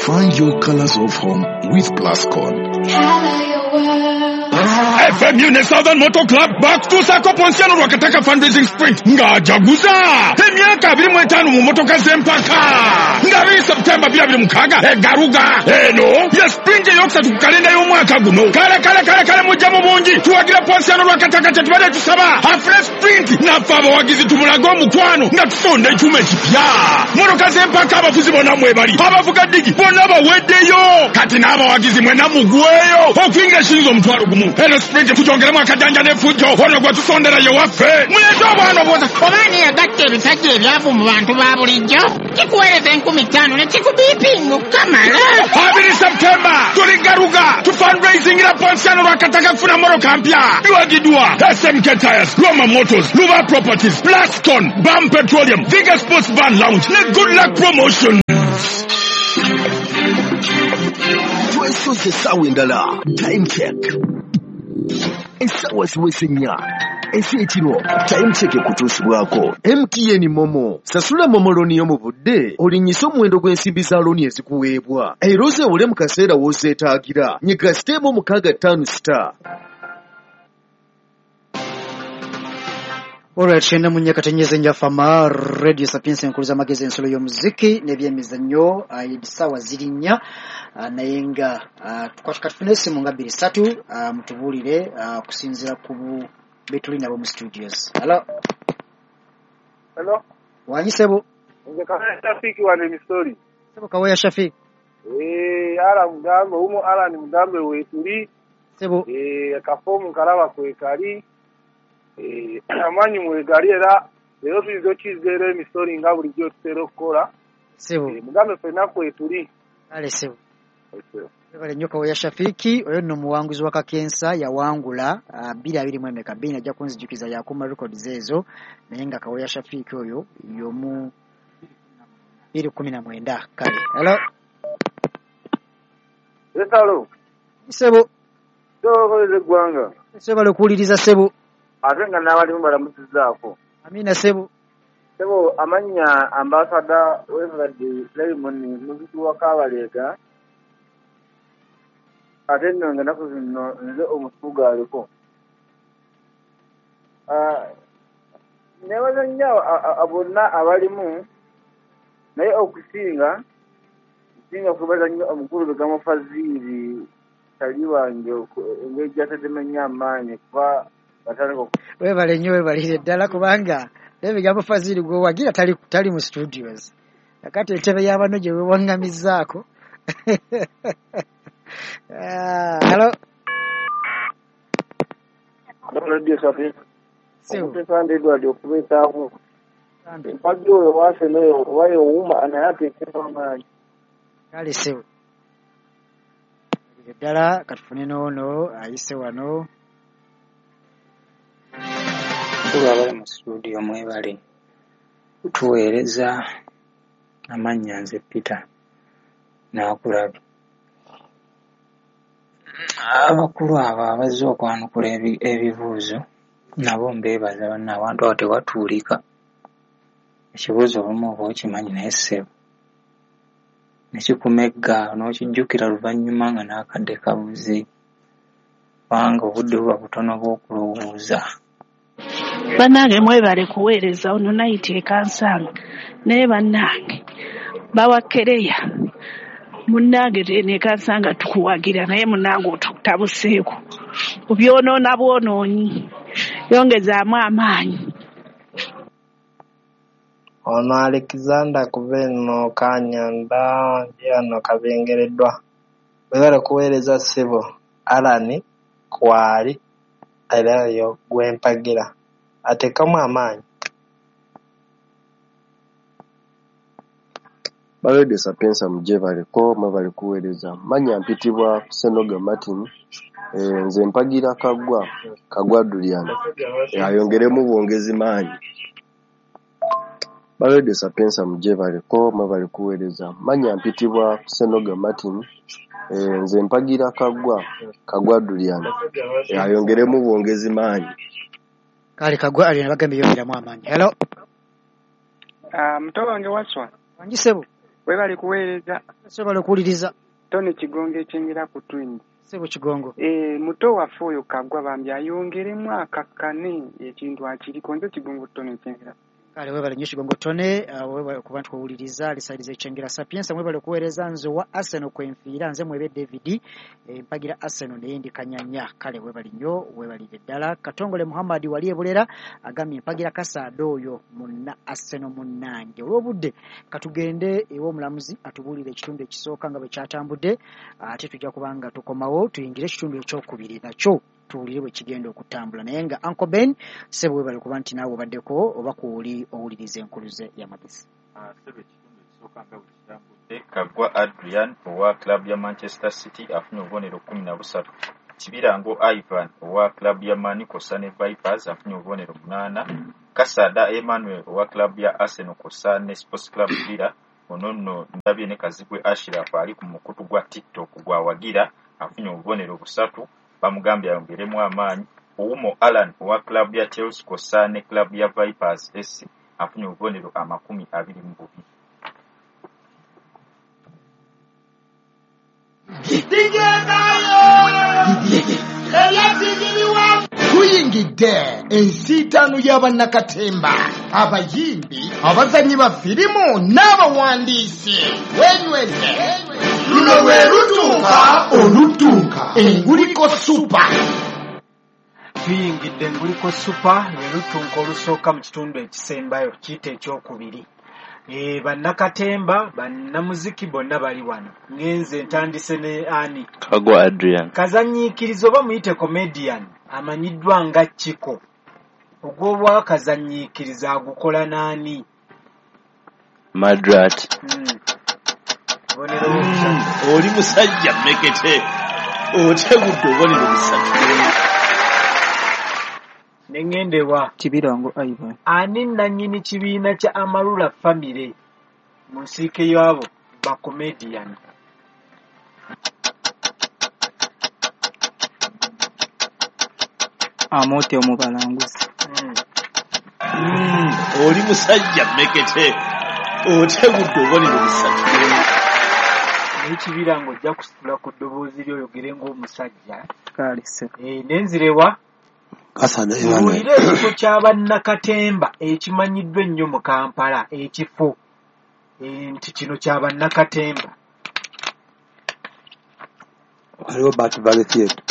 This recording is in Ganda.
Find your colors of home with Plascon. FM Southern Motor Club back to Sako Ponsiano wakataka fundraising sprint ngajaguza emyaka 25 mu motoka z'empaka ngabi September 2026 garuga eno ya sprint yokusatu ku kalenda y'omwaka guno kale mujjamu bungi tuwagira Ponsiano wakataka tetubadde tusaba a fresh sprint nafa abawagizi tumulaga omukwano nga tusonda ekyuma ekipya motoka z'empaka abafuzi bonna mwebali abavuga digi bonna baweddeyo kati n'abawagizi mwena mugweyo okuyingira shinzo omutwalo gumu eno sprint kujongeremu akajanja n'effujjo ono gwe tusondera ye waffe mulete obwana obwoza obaani yagatta ebisajja ebyavu mu bantu ba bulijjo kikuweereza 50,000 ne kikubiipinga okukamala 2 September tuli garuga tu fundraisingira Ponsiano lwakataka kufuna moroka mpya biwagidwa SMK Tires, Roma Motors, Luva Properties, Plascon, BAM Petroleum, Viga Sports Van Lounge ne Good Luck Promotion. Twesoze sawa endala. Time check. Esawa siwesenya. Esi ekiro time check kutuusibwako MTN Momo. Sasula Momo loni yo mu budde olinyisa omuwendo gw'ensimbi za loni ezikuweebwa era ozeewole mu kaseera w'ozeetaagira. Nyiga siteemu 65 Alright, shenda munya katenyeze njafama Radio Sapiens enkuluza magezi ensolo y'omuziki n'ebyemizannyo edisawa zirinya nayenga tukwashika tufunese mu nga 23 mutubulire kusinzira ku betuli nabo mu studios. Hello. Wanyisebo. Nge kaya Shafiki wane mistori. Sebo kawaya Shafiki. Ala mugambo umo ala ni mugambe wetuli. Sebo. Kafomu kalaba kwekali. Amanyi mwegali era lero tulizo kizere emistori nga bulijjo tutera okukola. Sebo. Mugambe fena kwetuli. Ale sebo. Bale nyoka wa Shafiki oyo no muwanguzi wa Kakensa yawangula 2 ajja kunzijukiza yakuma records ezo nayenga kawoya Shafiki oyo yomu 2019 kale. Hello. Hello. Sebo. Tokoleze gwanga. Sebo lokuliriza sebo. Atenga nabali mbala mutizaako. Amina sebo. Sebo amanya ambassador webadi Lemon muzitu wa Kabalega. Atendo nga nako zino nze omusuga aliko nebaza nnyo abonna abalimu naye okusinga kubaza nnyo omukulu Lugamo Fazili tali wange ng'ejjatademenya amaanyi kuba bataleko webale nnyo webalire ddala kubanga Lugamo Fazili gwe wagira tali mu studios akati entebe y'abano gye wewaŋŋamizzaako. Hello. Radio Sapiens. Sebo. Mpande dwali okubeta aho. Mpagyo wase nayo wayo uma anayate kwa maji. Kale sebo. Ddala katufune n'ono ayise wano. Tulabale mu studio mwebale. Tuweereza amannya nze Peter n'akulabi. Abakulu abo abazze okwanukula ebibuuzo nabo mbeebaza banna abantu awo tewatuulika. Ekibuuzo obumu oba okimanyi naye ssebo nekikumegga n'okijjukira luvannyuma nga n'akadde kabuze kubanga obudde buba butono bw'okulowooza. Bannange mwebale kuweereza ono nayiti ekansanga naye bannange bawakereya munnange tenekansanga tukuwagira naye munnange otutabuseeko kubyonoona bwonoonyi yongezaamu amaanyi. Ono Alexander Kuveno Kanyanda njano kabengereddwa webale kuweereza ssebo Alani kwali erayo gwempagira atekamu amaanyi. Balede Sapiensa mujebale ko mabali kuweereza manya mpitibwa Senoga Martin nze mpagira kagwa Duliana ayongeremu bwongezi maanyi. Balede Sapiensa mujebale ko mabali kuweereza manya mpitibwa Senoga Martin nze mpagira kagwa Duliana ayongeremu bwongezi maanyi. Kale kagwa alina bagambe yongeramu amaanyi. Hello. Mtoto wange waswa. Wanjisebo. Webale kuweereza. Sebale kuwuliriza. Tone Kigongo ekyengera ku Twins. Sebo Kigongo. Muto waffe oyo Kaggwa bambi ayongeremu akakkane ekintu akiriko nze Kigongo Tone ekyengera. Kale webale nnyo Kigongo Tone webale ku bantu kuwuliriza lisaidiza ekyengera Sapiens webale kuweereza nze wa Arsenal kwenfiira nze mwebe David mpagira Arsenal neyendi kanyanya kale webale nnyo webalire ddala Katongole Muhammad wali ebulera agambye mpagira Kasado oyo munna Arsenal munnange olw'obudde katugende ewo omulamuzi atubulire ekitundu ekisooka nga bwe kyatambudde ate tujja kubanga tukomawo tuyingire ekitundu ekyokubiri nakyo tuwulire bwe kigenda okutambula naye nga Uncle Ben sebo webale kuba nti naawe obaddeko oba kuwuli owuliriza enkuluze y'amagezi. Sebo ekitundu ekisooka nga bwe kitambudde Kaggwa Adrian owa club ya Manchester City afunye obubonero 13. Kibirango Ivan owa club ya Mani Kosane Vipers afunye obubonero 8. Kasada Emmanuel owa club ya Arsenal Kosane Sports Club Villa onono ndabye ne Kazigwe Ashraf ali ku mukutu gwa TikTok gwa wagira afunye obubonero 3. Bamugambye ayongeremu amaanyi. Oumo Alan owa club ya Chelsea Kosane club ya Vipers SC afunye obubonero 22. Tuyingidde ensiitaano y'abannakatemba abayimbi abazannyi ba firimu n'abawandiisi wenywedde luno lwe lutuuka enguliko supa. Tuyingidde enguliko supa lwe lutuuka olusooka mu kitundu ekisembayo kiyita ekyokubiri. Bannakatemba bannamuziki bonna bali wano ngenze ntandise ne Ani Kaggwa Adrian kazanyiikirizo oba muyite comedian amanyiddwa nga Chiko ogw'obwakazanyiikiriza agukola n'ani Madrat oli musajja mmekete otegudde obubonero 3 nengendewa Kibirango Ivan ani nannyini kibiina kya Amarula Family mu nsiike y'abo ba comedian Amote omubalanguzi oli musajja mmekete otegudde obubonero 3 n'ekibirango ojja kusitula ku ddoboozi ly'oyogere ng'omusajja kalise nenzirewa Kasada Owulire ekifo ky'abannakatemba ekimanyiddwa ennyo mu Kampala ekifo nti kino ky'abannakatemba waliwo Bat Valley Theatre